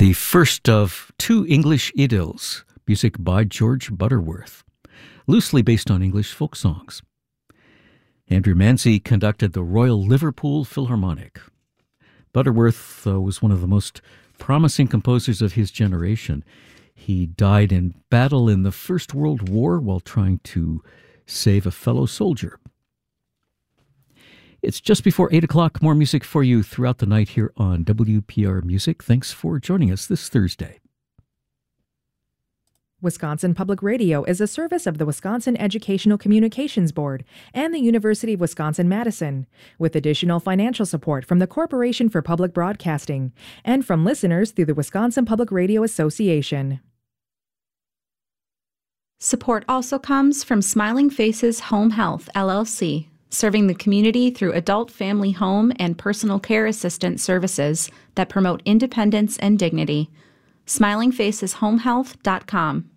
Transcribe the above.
the first of two English idylls, music by George Butterworth, loosely based on English folk songs. Andrew Manzi conducted the Royal Liverpool Philharmonic. Butterworth was one of the most promising composers of his generation. He died in battle in the First World War while trying to save a fellow soldier. It's just before 8 o'clock. More music for you throughout the night here on WPR Music. Thanks for joining us this Thursday. Wisconsin Public Radio is a service of the Wisconsin Educational Communications Board and the University of Wisconsin-Madison, with additional financial support from the Corporation for Public Broadcasting and from listeners through the Wisconsin Public Radio Association. Support also comes from Smiling Faces Home Health, LLC, serving the community through adult family home and personal care assistance services that promote independence and dignity. SmilingFacesHomehealth.com.